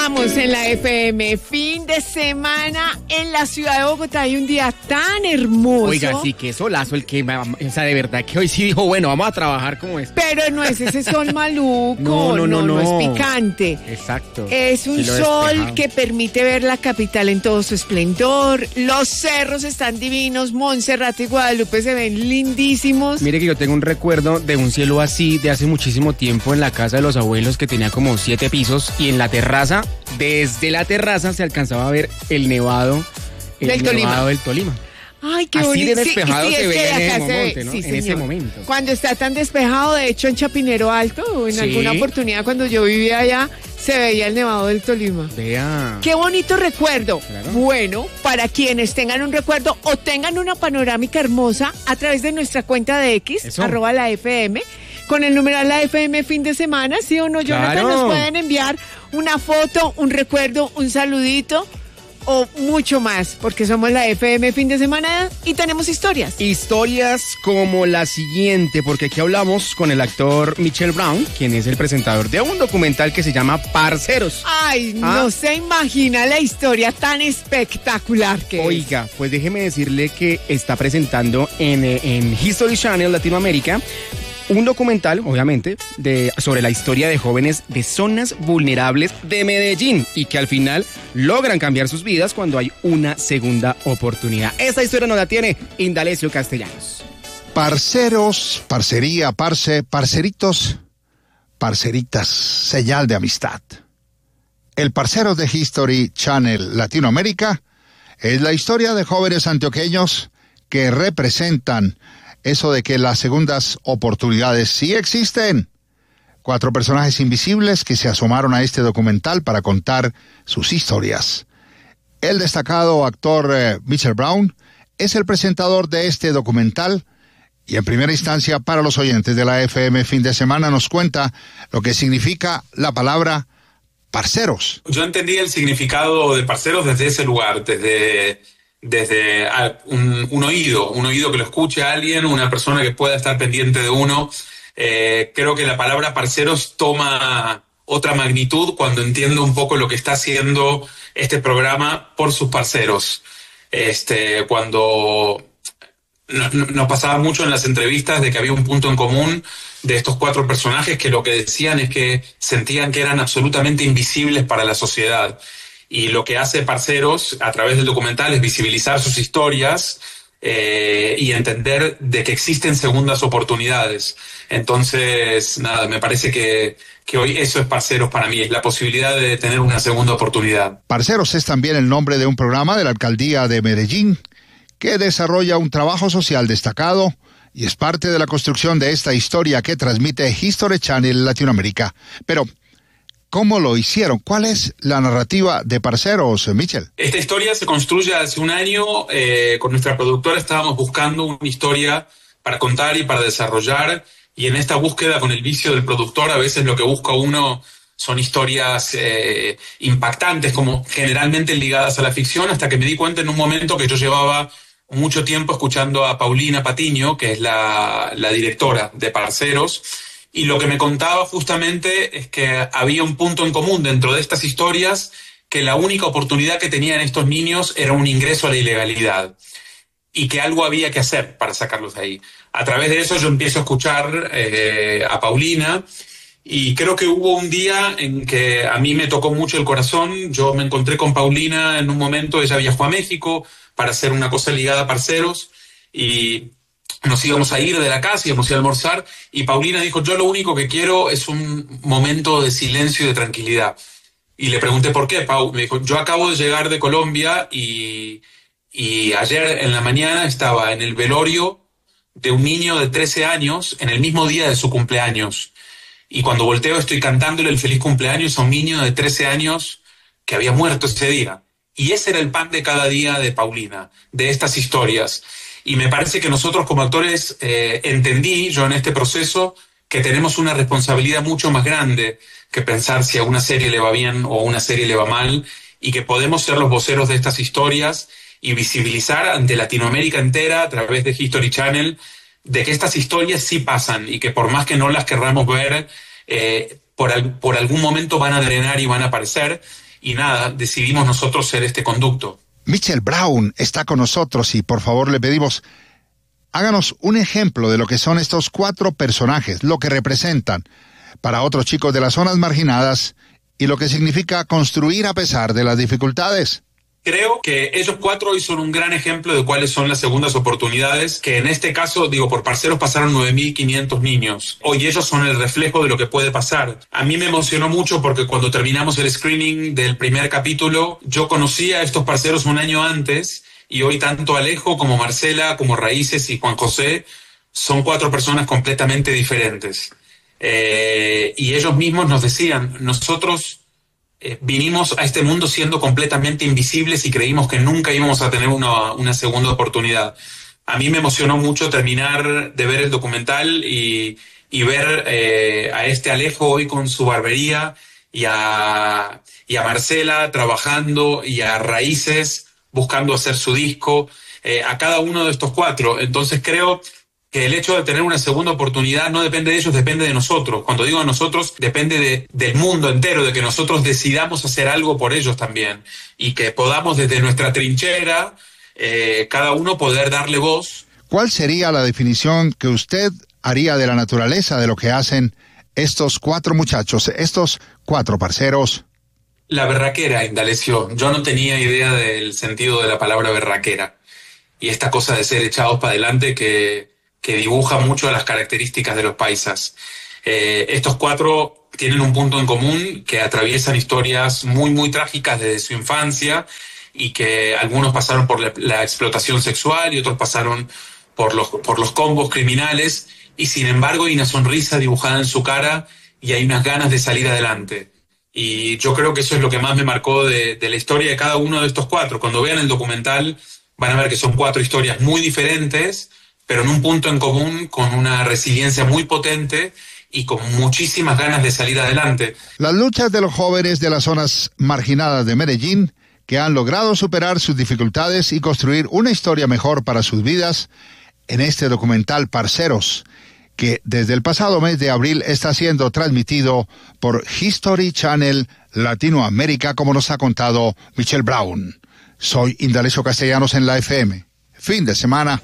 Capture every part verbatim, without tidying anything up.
Estamos en la F M, fin de semana en la ciudad de Bogotá. Hay un día tan hermoso. Oiga, sí, qué solazo el que, o sea, de verdad que hoy sí dijo, bueno, vamos a trabajar como es. Pero no es ese sol maluco, no, no, no, no, no es picante. Exacto. Es un sí sol despejado. que permite ver la capital en todo su esplendor. Los cerros están divinos, Monserrate y Guadalupe se ven lindísimos. Mire que yo tengo un recuerdo de un cielo así de hace muchísimo tiempo en la casa de los abuelos que tenía como siete pisos y en la terraza, desde la terraza se alcanzaba a ver el nevado, el Del nevado Tolima. del Tolima. Ay, qué Así bonito. de despejado Sí, sí, se es que veía en de ese acá se ve- momento, ¿no? sí, En señor. ese momento. Cuando está tan despejado, de hecho en Chapinero Alto, en Sí. alguna oportunidad cuando yo vivía allá, se veía el nevado del Tolima. Vea. Qué bonito recuerdo. Claro. Bueno, para quienes tengan un recuerdo o tengan una panorámica hermosa, a través de nuestra cuenta de X, Eso. arroba la F M, con el numeral la F M fin de semana, ¿sí o no, Jonathan? Claro. Nos pueden enviar una foto, un recuerdo, un saludito o mucho más, porque somos la F M fin de semana y tenemos historias. Historias como la siguiente, porque aquí hablamos con el actor Michelle Brown, quien es el presentador de un documental que se llama Parceros. Ay, Ah. no se imagina la historia tan espectacular que es. Oiga, pues déjeme decirle que está presentando en, eh, en History Channel Latinoamérica un documental, obviamente, de, sobre la historia de jóvenes de zonas vulnerables de Medellín y que al final logran cambiar sus vidas cuando hay una segunda oportunidad. Esta historia nos la tiene Indalecio Castellanos. Parceros, parcería, parce, parceritos, parceritas, señal de amistad. El Parceros de History Channel Latinoamérica es la historia de jóvenes antioqueños que representan eso de que las segundas oportunidades sí existen. Cuatro personajes invisibles que se asomaron a este documental para contar sus historias. El destacado actor eh, Michelle Brown es el presentador de este documental y en primera instancia para los oyentes de la F M fin de semana nos cuenta lo que significa la palabra parceros. Yo entendí el significado de parceros desde ese lugar, desde... desde un, un oído, un oído que lo escuche a alguien, una persona que pueda estar pendiente de uno. Eh, creo que la palabra parceros toma otra magnitud cuando entiendo un poco lo que está haciendo este programa por sus parceros. Este, cuando nos, nos pasaba mucho en las entrevistas de que había un punto en común de estos cuatro personajes que lo que decían es que sentían que eran absolutamente invisibles para la sociedad. Y lo que hace Parceros a través del documental es visibilizar sus historias eh, y entender de que existen segundas oportunidades. Entonces, nada, me parece que, que hoy eso es Parceros para mí, es la posibilidad de tener una segunda oportunidad. Parceros es también el nombre de un programa de la Alcaldía de Medellín que desarrolla un trabajo social destacado y es parte de la construcción de esta historia que transmite History Channel Latinoamérica. Pero ¿cómo lo hicieron? ¿Cuál es la narrativa de Parceros, Michelle? Esta historia se construye hace un año. Eh, con nuestra productora estábamos buscando una historia para contar y para desarrollar. Y en esta búsqueda con el vicio del productor, a veces lo que busca uno son historias eh, impactantes, como generalmente ligadas a la ficción, hasta que me di cuenta en un momento que yo llevaba mucho tiempo escuchando a Paulina Patiño, que es la, la directora de Parceros. Y lo que me contaba justamente es que había un punto en común dentro de estas historias, que la única oportunidad que tenían estos niños era un ingreso a la ilegalidad y que algo había que hacer para sacarlos de ahí. A través de eso yo empiezo a escuchar eh, a Paulina y creo que hubo un día en que a mí me tocó mucho el corazón. Yo me encontré con Paulina en un momento, ella viajó a México para hacer una cosa ligada a Parceros y nos íbamos a ir de la casa, íbamos a ir a almorzar, y Paulina dijo, yo lo único que quiero es un momento de silencio y de tranquilidad. Y le pregunté por qué, Pau. Me dijo, yo acabo de llegar de Colombia y, y ayer en la mañana estaba en el velorio de un niño de trece años en el mismo día de su cumpleaños. Y cuando volteo estoy cantándole el feliz cumpleaños a un niño de trece años que había muerto ese día. Y ese era el pan de cada día de Paulina, de estas historias. Y me parece que nosotros como actores eh, entendí yo en este proceso que tenemos una responsabilidad mucho más grande que pensar si a una serie le va bien o a una serie le va mal, y que podemos ser los voceros de estas historias y visibilizar ante Latinoamérica entera a través de History Channel de que estas historias sí pasan y que por más que no las querramos ver, eh, por, al, por algún momento van a drenar y van a aparecer. y nada, decidimos nosotros ser este conducto. Mitchell Brown está con nosotros y por favor le pedimos, háganos un ejemplo de lo que son estos cuatro personajes, lo que representan para otros chicos de las zonas marginadas y lo que significa construir a pesar de las dificultades. Creo que ellos cuatro hoy son un gran ejemplo de cuáles son las segundas oportunidades, que en este caso, digo, por Parceros pasaron nueve mil quinientos niños. Hoy ellos son el reflejo de lo que puede pasar. A mí me emocionó mucho porque cuando terminamos el screening del primer capítulo, yo conocía a estos parceros un año antes y hoy tanto Alejo como Marcela, como Raíces y Juan José son cuatro personas completamente diferentes. Eh, y ellos mismos nos decían, nosotros... Eh, vinimos a este mundo siendo completamente invisibles y creímos que nunca íbamos a tener una, una segunda oportunidad. A mí me emocionó mucho terminar de ver el documental y, y ver eh, a este Alejo hoy con su barbería y a, y a Marcela trabajando y a Raíces buscando hacer su disco, eh, a cada uno de estos cuatro. Entonces creo que el hecho de tener una segunda oportunidad no depende de ellos, depende de nosotros. Cuando digo nosotros, depende de, del mundo entero, de que nosotros decidamos hacer algo por ellos también y que podamos desde nuestra trinchera, eh, cada uno poder darle voz. ¿Cuál sería la definición que usted haría de la naturaleza de lo que hacen estos cuatro muchachos, estos cuatro parceros? La berraquera, Indalecio. Yo no tenía idea del sentido de la palabra berraquera. Y esta cosa de ser echados para adelante que... que dibuja mucho las características de los paisas. Eh, estos cuatro tienen un punto en común, que atraviesan historias muy, muy trágicas desde su infancia y que algunos pasaron por la, la explotación sexual y otros pasaron por los, por los combos criminales y sin embargo hay una sonrisa dibujada en su cara y hay unas ganas de salir adelante. Y yo creo que eso es lo que más me marcó de, de la historia de cada uno de estos cuatro. Cuando vean el documental van a ver que son cuatro historias muy diferentes, pero en un punto en común, con una resiliencia muy potente y con muchísimas ganas de salir adelante. Las luchas de los jóvenes de las zonas marginadas de Medellín, que han logrado superar sus dificultades y construir una historia mejor para sus vidas, en este documental Parceros, que desde el pasado mes de abril está siendo transmitido por History Channel Latinoamérica, como nos ha contado Mitchell Brown. Soy Indalecio Castellanos en la F M. Fin de semana.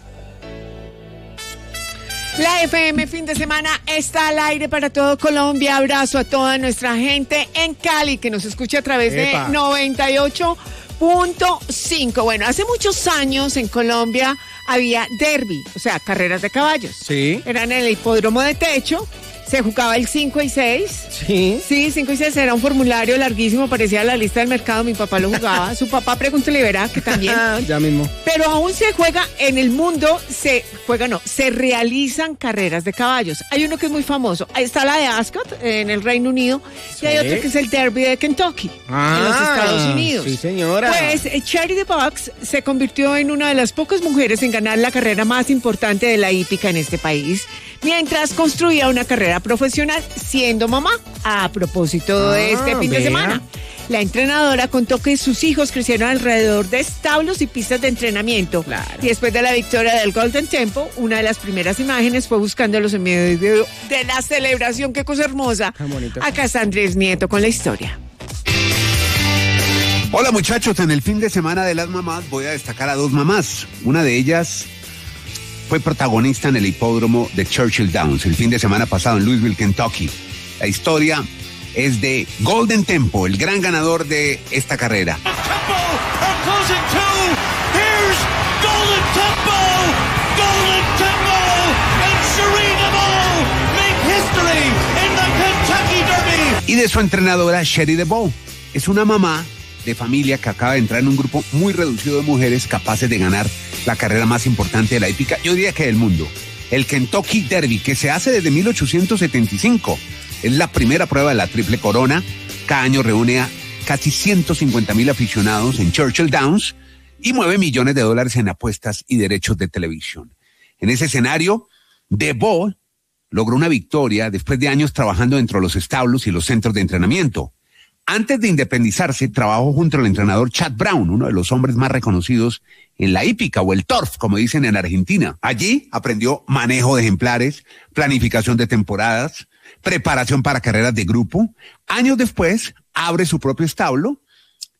La F M fin de semana está al aire para todo Colombia. Abrazo a toda nuestra gente en Cali que nos escucha a través Epa. de noventa y ocho punto cinco. Bueno, hace muchos años en Colombia había derby, o sea, carreras de caballos. Sí. Eran en el hipódromo de techo. Se jugaba el cinco y seis. Sí. Sí, cinco y seis era un formulario larguísimo, parecía la lista del mercado, mi papá lo jugaba. Su papá, pregúntele, verá que también. Ya mismo. Pero aún se juega en el mundo, se juega no, se realizan carreras de caballos. Hay uno que es muy famoso, ahí está la de Ascot, en el Reino Unido, sí. Y hay otro que es el Derby de Kentucky, ah, en los Estados Unidos. Sí, señora. Pues Charity Box se convirtió en una de las pocas mujeres en ganar la carrera más importante de la hípica en este país, mientras construía una carrera profesional siendo mamá. A propósito de ah, este fin vea. de semana, la entrenadora contó que sus hijos crecieron alrededor de establos y pistas de entrenamiento. Claro. Y después de la victoria del Golden Tempo, una de las primeras imágenes fue buscándolos en medio de, de la celebración. Qué cosa hermosa. Acá está Andrés Nieto con la historia. Hola muchachos, en el fin de semana de las mamás voy a destacar a dos mamás. Una de ellas fue protagonista en el hipódromo de Churchill Downs el fin de semana pasado en Louisville, Kentucky. La historia es de Golden Tempo, el gran ganador de esta carrera. Y de su entrenadora Sherry DeVoe. Es una mamá de familia que acaba de entrar en un grupo muy reducido de mujeres capaces de ganar la carrera más importante de la hípica, yo diría que del mundo, el Kentucky Derby, que se hace desde mil ochocientos setenta y cinco. Es la primera prueba de la Triple Corona. Cada año reúne a casi ciento cincuenta mil aficionados en Churchill Downs y mueve millones de dólares en apuestas y derechos de televisión. En ese escenario, DeVoe logró una victoria después de años trabajando dentro de los establos y los centros de entrenamiento. Antes de independizarse, trabajó junto al entrenador Chad Brown, uno de los hombres más reconocidos en la hípica o el turf, como dicen en Argentina. Allí aprendió manejo de ejemplares, planificación de temporadas, preparación para carreras de grupo. Años después, abre su propio establo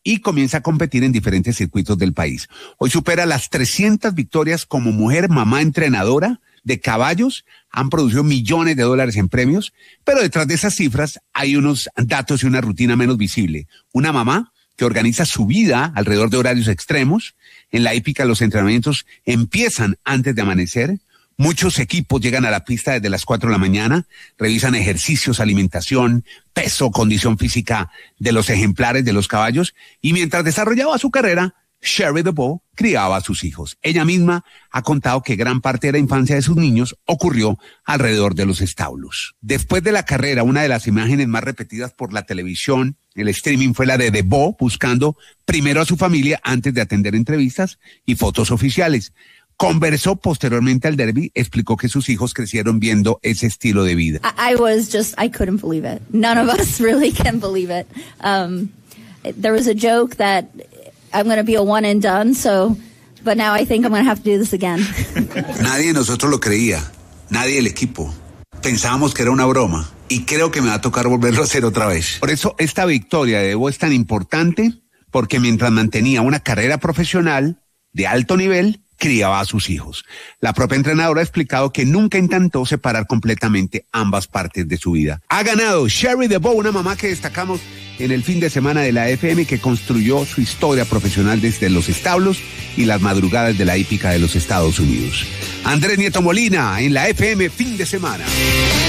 y comienza a competir en diferentes circuitos del país. Hoy supera las trescientas victorias como mujer, mamá, entrenadora de caballos, han producido millones de dólares en premios, pero detrás de esas cifras hay unos datos y una rutina menos visible. Una mamá que organiza su vida alrededor de horarios extremos. En la hípica los entrenamientos empiezan antes de amanecer. Muchos equipos llegan a la pista desde las cuatro de la mañana, revisan ejercicios, alimentación, peso, condición física de los ejemplares de los caballos, y mientras desarrollaba su carrera, Sherry DeVoe criaba a sus hijos. Ella misma ha contado que gran parte de la infancia de sus niños ocurrió alrededor de los establos. Después de la carrera, una de las imágenes más repetidas por la televisión, el streaming, fue la de DeVoe buscando primero a su familia antes de atender entrevistas y fotos oficiales. Conversó posteriormente al derby, explicó que sus hijos crecieron viendo ese estilo de vida. I, I was just, I couldn't believe it. None of us really can believe it. Um, there was a joke that I'm going to be a one and done, so, but now I think I'm going to have to do this again. Nadie de nosotros lo creía, nadie del equipo. Pensábamos que era una broma y creo que me va a tocar volverlo a hacer otra vez. Por eso esta victoria de DeVoe es tan importante, porque mientras mantenía una carrera profesional de alto nivel, criaba a sus hijos. La propia entrenadora ha explicado que nunca intentó separar completamente ambas partes de su vida. Ha ganado Sherry DeVoe, una mamá que destacamos en el fin de semana de la F M, que construyó su historia profesional desde los establos y las madrugadas de la hípica de los Estados Unidos. Andrés Nieto Molina en la F M fin de semana.